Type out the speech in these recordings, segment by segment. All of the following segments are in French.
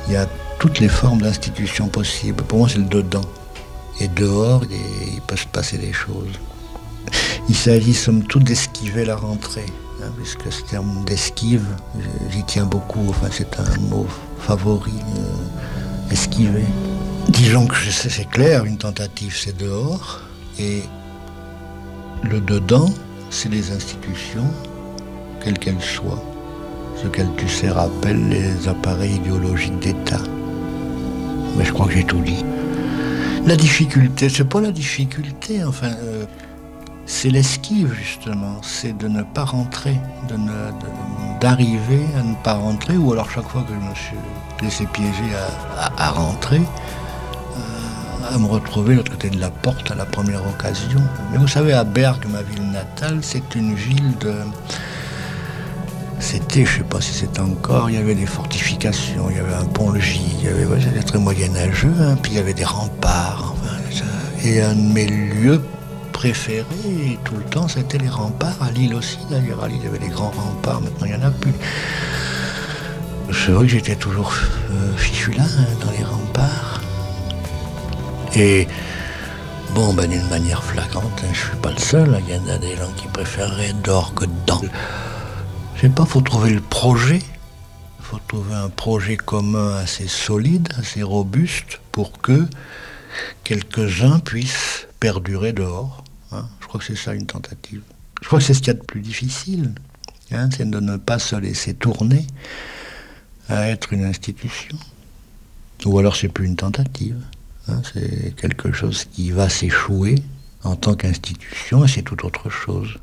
Il y a toutes les formes d'institutions possibles. Pour moi, c'est le dedans. Et dehors, il peut se passer des choses. Il s'agit somme toute d'esquiver la rentrée, puisque ce terme d'esquive, j'y tiens beaucoup. Enfin, c'est un mot favori, esquiver. Disons que c'est clair, une tentative, c'est dehors. Et le dedans, c'est les institutions, quelles qu'elles soient. Ce qu'Althusser appelle les appareils idéologiques d'État. Mais je crois que j'ai tout dit. La difficulté, c'est pas la difficulté, enfin, c'est l'esquive justement, c'est de ne pas rentrer, d'arriver à ne pas rentrer, ou alors chaque fois que je me suis laissé piéger à rentrer, à me retrouver de l'autre côté de la porte à la première occasion. Mais vous savez, à Bergues, ma ville natale, c'est une ville de... C'était, je ne sais pas si c'est encore, il y avait des fortifications, il y avait un pont-logis, c'était très moyenâgeux, puis il y avait des remparts. Et un de mes lieux préférés, tout le temps, c'était les remparts, à Lille aussi d'ailleurs. À Lille, il y avait des grands remparts, maintenant il n'y en a plus. C'est vrai que j'étais toujours fichu là, dans les remparts. Et bon, d'une manière flagrante, je ne suis pas le seul, il y en a des gens qui préféreraient être dehors que dedans. Je sais pas, il faut trouver le projet. Il faut trouver un projet commun assez solide, assez robuste, pour que quelques-uns puissent perdurer dehors. Je crois que c'est ça une tentative. Je crois que c'est ce qu'il y a de plus difficile, c'est de ne pas se laisser tourner à être une institution. Ou alors c'est plus une tentative. C'est quelque chose qui va s'échouer en tant qu'institution, et c'est tout autre chose.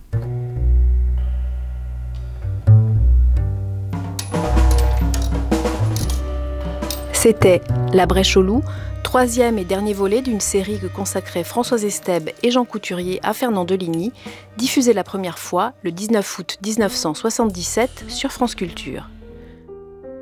C'était La Brèche au loup, troisième et dernier volet d'une série que consacraient Françoise Estèbe et Jean Couturier à Fernand Deligny, diffusée la première fois le 19 août 1977 sur France Culture.